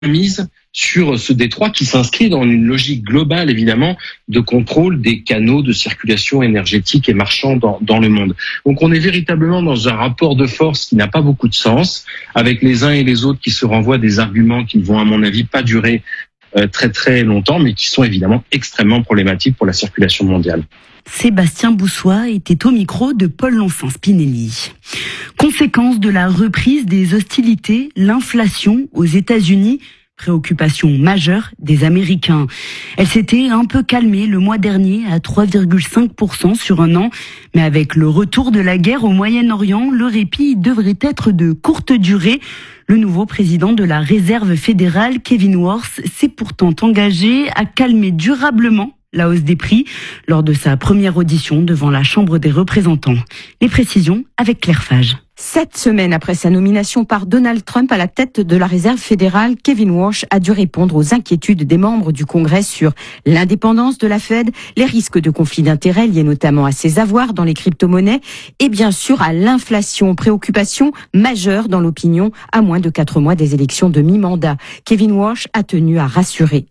mise sur ce détroit qui s'inscrit dans une logique globale, évidemment, de contrôle des canaux de circulation énergétique et marchand dans le monde. Donc on est véritablement dans un rapport de force qui n'a pas beaucoup de sens, avec les uns et les autres qui se renvoient des arguments qui ne vont, à mon avis, pas durer très très longtemps, mais qui sont évidemment extrêmement problématiques pour la circulation mondiale. Sébastien Boussois était au micro de Paul Lonsin-Spinelli. Conséquence de la reprise des hostilités, l'inflation aux États-Unis, préoccupation majeure des Américains. Elle s'était un peu calmée le mois dernier à 3,5% sur un an, mais avec le retour de la guerre au Moyen-Orient, le répit devrait être de courte durée. Le nouveau président de la Réserve fédérale, Kevin Warsh, s'est pourtant engagé à calmer durablement la hausse des prix lors de sa première audition devant la Chambre des représentants. Les précisions avec Claire Fage. 7 semaines après sa nomination par Donald Trump à la tête de la Réserve fédérale, Kevin Warsh a dû répondre aux inquiétudes des membres du Congrès sur l'indépendance de la Fed, les risques de conflit d'intérêts liés notamment à ses avoirs dans les crypto-monnaies et bien sûr à l'inflation, préoccupation majeure dans l'opinion à moins de 4 mois des élections de mi-mandat. Kevin Warsh a tenu à rassurer.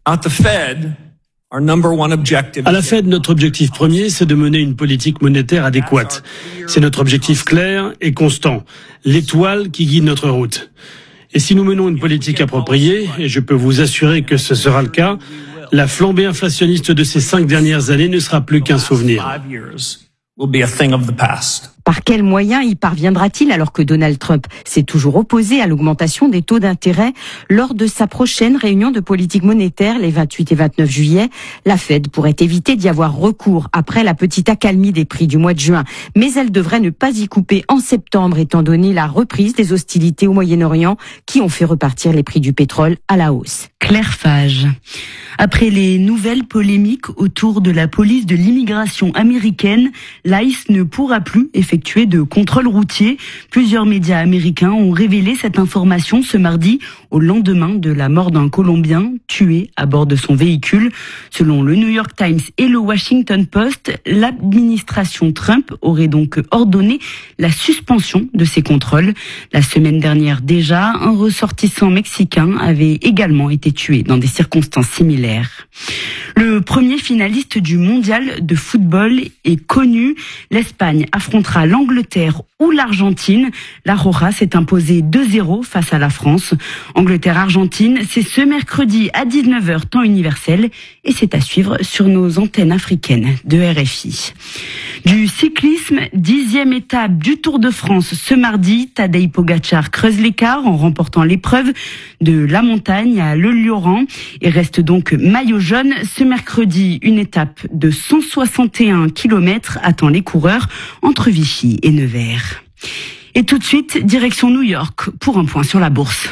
À la Fed, notre objectif premier, c'est de mener une politique monétaire adéquate. C'est notre objectif clair et constant, l'étoile qui guide notre route. Et si nous menons une politique appropriée, et je peux vous assurer que ce sera le cas, la flambée inflationniste de ces 5 dernières années ne sera plus qu'un souvenir. Par quels moyens y parviendra-t-il alors que Donald Trump s'est toujours opposé à l'augmentation des taux d'intérêt lors de sa prochaine réunion de politique monétaire les 28 et 29 juillet? La Fed pourrait éviter d'y avoir recours après la petite accalmie des prix du mois de juin, mais elle devrait ne pas y couper en septembre étant donné la reprise des hostilités au Moyen-Orient qui ont fait repartir les prix du pétrole à la hausse. Claire Fage. Après les nouvelles polémiques autour de la police de l'immigration américaine, l'ICE ne pourra plus effectuer de contrôle routier. Plusieurs médias américains ont révélé cette information ce mardi, au lendemain de la mort d'un Colombien tué à bord de son véhicule. Selon le New York Times et le Washington Post, l'administration Trump aurait donc ordonné la suspension de ces contrôles. La semaine dernière déjà, un ressortissant mexicain avait également été tué dans des circonstances similaires. Le premier finaliste du mondial de football est connu. L'Espagne affrontera l'Angleterre ou l'Argentine. La Roja s'est imposée 2-0 face à la France. Angleterre-Argentine, c'est ce mercredi à 19h temps universel et c'est à suivre sur nos antennes africaines de RFI. Du cyclisme, 10e étape du Tour de France ce mardi. Tadej Pogačar creuse l'écart en remportant l'épreuve de la montagne à Le Lioran et reste donc maillot jaune. Ce mercredi, une étape de 161 km attend les coureurs entre Vichy et Nevers. Et tout de suite, direction New York pour un point sur la bourse.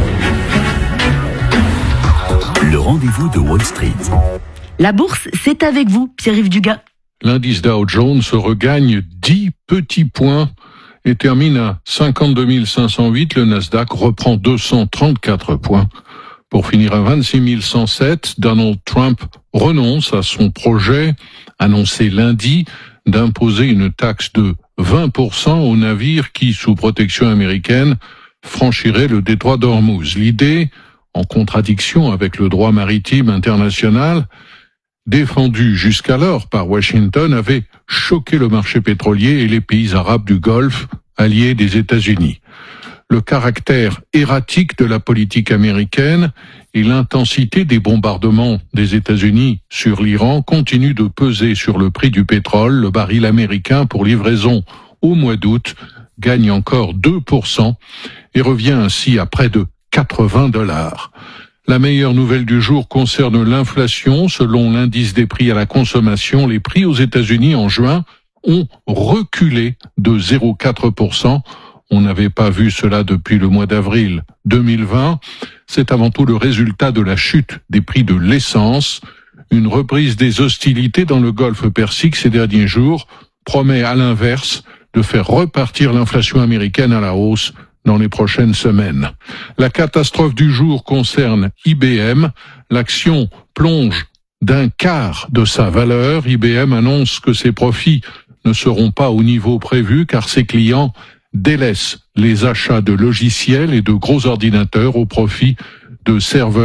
Le rendez-vous de Wall Street. La bourse, c'est avec vous, Pierre-Yves Dugas. L'indice Dow Jones regagne 10 petits points et termine à 52 508. Le Nasdaq reprend 234 points. Pour finir à 26 107, Donald Trump renonce à son projet, annoncé lundi, d'imposer une taxe de 20% aux navires qui, sous protection américaine, franchiraient le détroit d'Ormuz. L'idée, en contradiction avec le droit maritime international, défendue jusqu'alors par Washington, avait choqué le marché pétrolier et les pays arabes du Golfe, alliés des États-Unis. Le caractère erratique de la politique américaine et l'intensité des bombardements des États-Unis sur l'Iran continuent de peser sur le prix du pétrole. Le baril américain pour livraison au mois d'août gagne encore 2% et revient ainsi à près de $80. La meilleure nouvelle du jour concerne l'inflation. Selon l'indice des prix à la consommation, les prix aux États-Unis en juin ont reculé de 0,4%. On n'avait pas vu cela depuis le mois d'avril 2020. C'est avant tout le résultat de la chute des prix de l'essence. Une reprise des hostilités dans le Golfe Persique ces derniers jours promet à l'inverse de faire repartir l'inflation américaine à la hausse dans les prochaines semaines. La catastrophe du jour concerne IBM. L'action plonge d'un quart de sa valeur. IBM annonce que ses profits ne seront pas au niveau prévu car ses clients délaissent les achats de logiciels et de gros ordinateurs au profit de serveurs